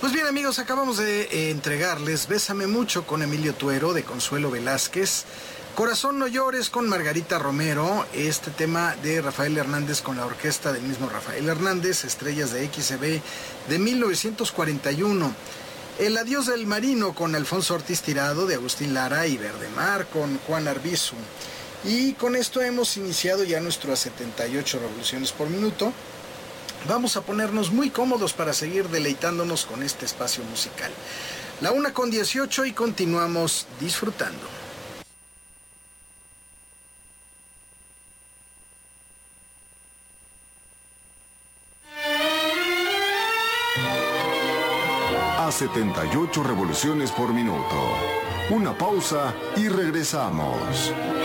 Pues bien, amigos, acabamos de entregarles Bésame Mucho con Emilio Tuero de Consuelo Velázquez, Corazón no llores con Margarita Romero, este tema de Rafael Hernández con la orquesta del mismo Rafael Hernández, Estrellas de XCB de 1941. El Adiós del Marino con Alfonso Ortiz Tirado de Agustín Lara y Verdemar con Juan Arbizu. Y con esto hemos iniciado ya nuestras 78 revoluciones por minuto. Vamos a ponernos muy cómodos para seguir deleitándonos con este espacio musical. La 1:18 y continuamos disfrutando. A 78 revoluciones por minuto. Una pausa y regresamos.